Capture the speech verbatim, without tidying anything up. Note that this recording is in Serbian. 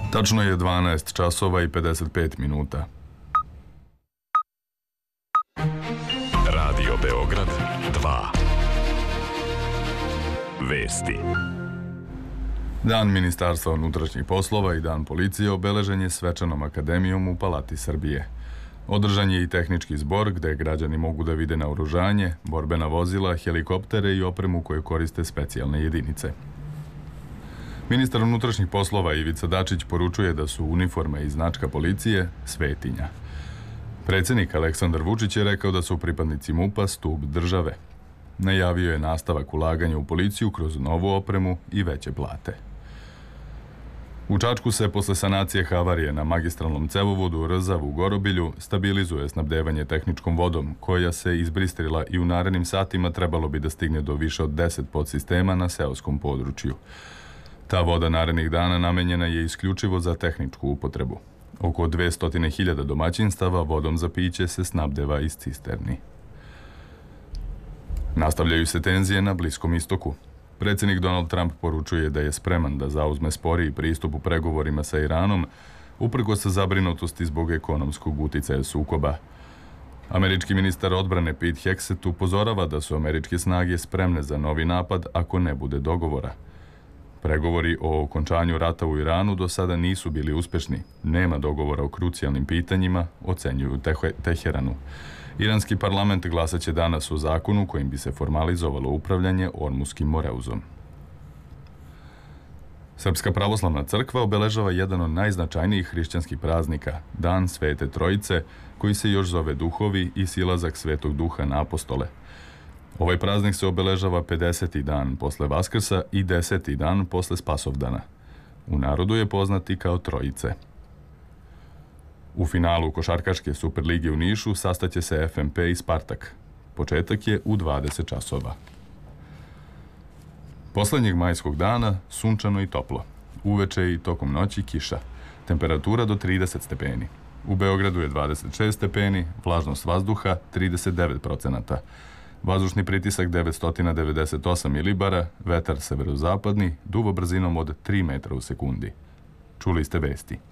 Tačno je dvanaest časova i pedeset pet minuta. Radio Beograd dva. Vesti. Dan Ministarstva unutrašnjih poslova i Dan policije obeležen je svečanom akademijom u Palati Srbije. Održan je i tehnički zbor gde građani mogu da vide naoružanje, borbena vozila, helikoptere i opremu koje koriste specijalne jedinice. Ministar unutrašnjih poslova Ivica Dačić poručuje da su uniforme i značka policije svetinja. Predsjednik Aleksandar Vučić je rekao da su pripadnici MUP-a stub države. Najavio je nastavak ulaganja u policiju kroz novu opremu i veće plate. U Čačku se posle sanacije havarije na magistralnom cevovodu Rzav u Gorobilju stabilizuje snabdevanje tehničkom vodom, koja se izbristrila i u narednim satima trebalo bi da stigne do više od deset podsistema na seoskom području. Ta voda narednih dana namenjena je isključivo za tehničku upotrebu. Oko dvesta hiljada domaćinstava vodom za piće se snabdeva iz cisterni. Nastavljaju se tenzije na Bliskom istoku. Predsjednik Donald Trump poručuje da je spreman da zauzme sporiji pristup u pregovorima sa Iranom, uprkos zabrinutosti zbog ekonomskog uticaja sukoba. Američki ministar odbrane Pete Hegseth upozorava da su američke snage spremne za novi napad ako ne bude dogovora. Pregovori o okončanju rata u Iranu do sada nisu bili uspešni. Nema dogovora o krucijalnim pitanjima, ocenjuju u Teheranu. Iranski parlament glasaće danas o zakonu kojim bi se formalizovalo upravljanje Ormuskim Moreuzom. Srpska pravoslavna crkva obeležava jedan od najznačajnijih hrišćanskih praznika, Dan Svete Trojice, koji se još zove Duhovi i silazak Svetog Duha na apostole. Ovaj praznik se obeležava pedeseti dan posle Vaskrsa i deseti dan posle Spasovdana. U narodu je poznat i kao Trojice. U finalu košarkaške Superlige u Nišu sastaće se F M P i Spartak. Početak je u dvadeset časova. Poslednjeg majskog dana sunčano i toplo. Uveče i tokom noći kiša. Temperatura do trideset stepeni. U Beogradu je dvadeset šest stepeni, vlažnost vazduha trideset devet procenata. Vazdušni pritisak devetsto devedeset osam milibara, vetar severozapadni, duvo brzinom od tri metra u sekundi. Čuli ste vesti.